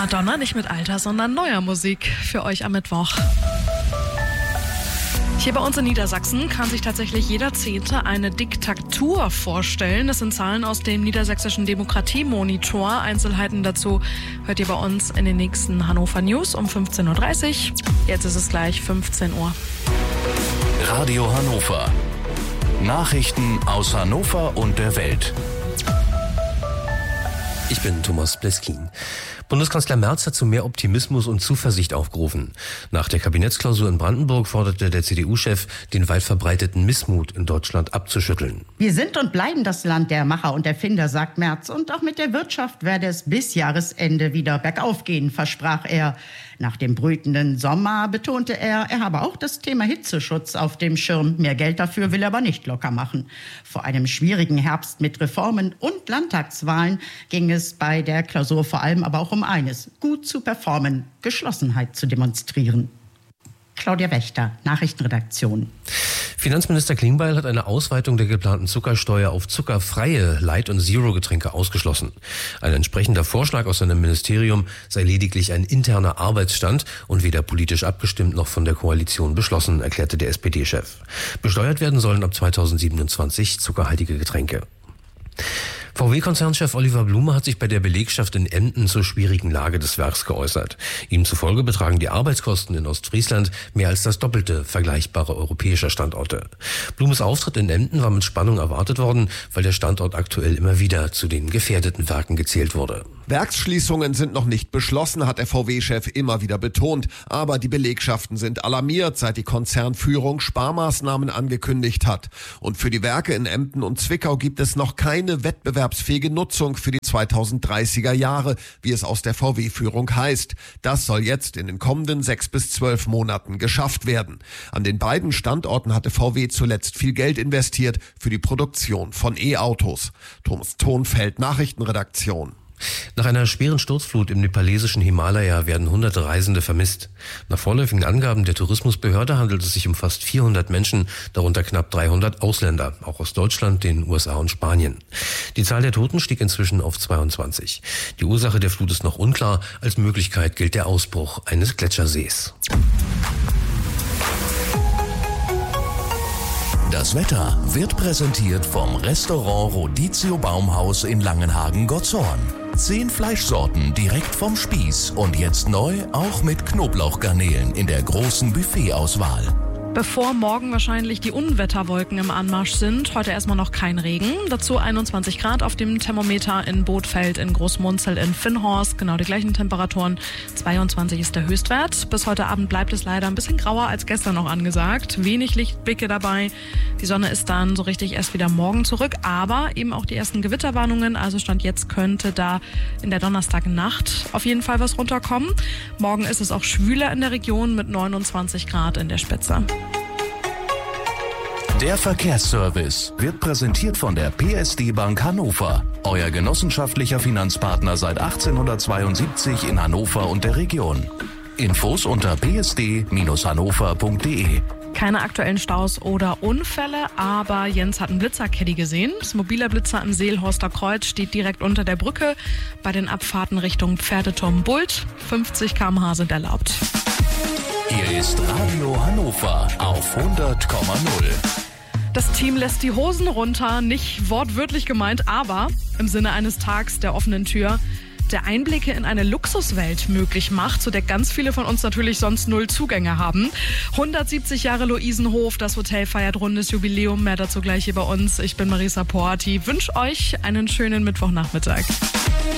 Madonna nicht mit alter, sondern neuer Musik für euch am Mittwoch. Hier bei uns in Niedersachsen kann sich tatsächlich jeder Zehnte eine Diktatur vorstellen. Das sind Zahlen aus dem Niedersächsischen Demokratiemonitor. Einzelheiten dazu hört ihr bei uns in den nächsten Hannover News um 15.30 Uhr. Jetzt ist es gleich 15 Uhr. Radio Hannover. Nachrichten aus Hannover und der Welt. Ich bin Thomas Bleskin. Bundeskanzler Merz hat zu mehr Optimismus und Zuversicht aufgerufen. Nach der Kabinettsklausur in Brandenburg forderte der CDU-Chef, den weit verbreiteten Missmut in Deutschland abzuschütteln. Wir sind und bleiben das Land der Macher und Erfinder, sagt Merz. Und auch mit der Wirtschaft werde es bis Jahresende wieder bergauf gehen, versprach er. Nach dem brütenden Sommer betonte er habe auch das Thema Hitzeschutz auf dem Schirm. Mehr Geld dafür will er aber nicht locker machen. Vor einem schwierigen Herbst mit Reformen und Landtagswahlen ging es bei der Klausur vor allem aber auch um eines: gut zu performen, Geschlossenheit zu demonstrieren. Claudia Wächter, Nachrichtenredaktion. Finanzminister Klingbeil hat eine Ausweitung der geplanten Zuckersteuer auf zuckerfreie Light- und Zero-Getränke ausgeschlossen. Ein entsprechender Vorschlag aus seinem Ministerium sei lediglich ein interner Arbeitsstand und weder politisch abgestimmt noch von der Koalition beschlossen, erklärte der SPD-Chef. Besteuert werden sollen ab 2027 zuckerhaltige Getränke. VW-Konzernchef Oliver Blume hat sich bei der Belegschaft in Emden zur schwierigen Lage des Werks geäußert. Ihm zufolge betragen die Arbeitskosten in Ostfriesland mehr als das Doppelte vergleichbarer europäischer Standorte. Blumes Auftritt in Emden war mit Spannung erwartet worden, weil der Standort aktuell immer wieder zu den gefährdeten Werken gezählt wurde. Werksschließungen sind noch nicht beschlossen, hat der VW-Chef immer wieder betont. Aber die Belegschaften sind alarmiert, seit die Konzernführung Sparmaßnahmen angekündigt hat. Und für die Werke in Emden und Zwickau gibt es noch keine wettbewerbsfähige Nutzung für die 2030er Jahre, wie es aus der VW-Führung heißt. Das soll jetzt in den kommenden 6 bis 12 Monaten geschafft werden. An den beiden Standorten hatte VW zuletzt viel Geld investiert für die Produktion von E-Autos. Thomas Thonfeld, Nachrichtenredaktion. Nach einer schweren Sturzflut im nepalesischen Himalaya werden hunderte Reisende vermisst. Nach vorläufigen Angaben der Tourismusbehörde handelt es sich um fast 400 Menschen, darunter knapp 300 Ausländer, auch aus Deutschland, den USA und Spanien. Die Zahl der Toten stieg inzwischen auf 22. Die Ursache der Flut ist noch unklar. Als Möglichkeit gilt der Ausbruch eines Gletschersees. Das Wetter wird präsentiert vom Restaurant Rodizio Baumhaus in Langenhagen-Gotzorn. 10 Fleischsorten direkt vom Spieß und jetzt neu auch mit Knoblauchgarnelen in der großen Buffetauswahl. Bevor morgen wahrscheinlich die Unwetterwolken im Anmarsch sind, heute erstmal noch kein Regen. Dazu 21 Grad auf dem Thermometer in Bothfeld, in Großmunzel, in Finnhorst. Genau die gleichen Temperaturen. 22 ist der Höchstwert. Bis heute Abend bleibt es leider ein bisschen grauer als gestern noch angesagt. Wenig Lichtblicke dabei. Die Sonne ist dann so richtig erst wieder morgen zurück. Aber eben auch die ersten Gewitterwarnungen. Also Stand jetzt könnte da in der Donnerstagnacht auf jeden Fall was runterkommen. Morgen ist es auch schwüler in der Region mit 29 Grad in der Spitze. Der Verkehrsservice wird präsentiert von der PSD Bank Hannover. Euer genossenschaftlicher Finanzpartner seit 1872 in Hannover und der Region. Infos unter psd-hannover.de. Keine aktuellen Staus oder Unfälle, aber Jens hat einen Blitzercaddy gesehen. Das mobile Blitzer im Seelhorster Kreuz steht direkt unter der Brücke. Bei den Abfahrten Richtung Pferdeturm-Bult 50 km/h sind erlaubt. Hier ist Radio Hannover auf 100,0. Das Team lässt die Hosen runter, nicht wortwörtlich gemeint, aber im Sinne eines Tags der offenen Tür, der Einblicke in eine Luxuswelt möglich macht, zu der ganz viele von uns natürlich sonst 0 Zugänge haben. 170 Jahre Luisenhof, das Hotel feiert rundes Jubiläum, mehr dazu gleich hier bei uns. Ich bin Marisa Porti, wünsche euch einen schönen Mittwochnachmittag.